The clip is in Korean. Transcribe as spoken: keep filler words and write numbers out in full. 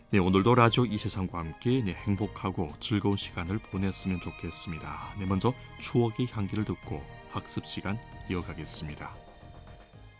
네, 오늘도 라디오 이 세상과 함께 네, 행복하고 즐거운 시간을 보냈으면 좋겠습니다. 네, 먼저 추억의 향기를 듣고 학습 시간 이어가겠습니다.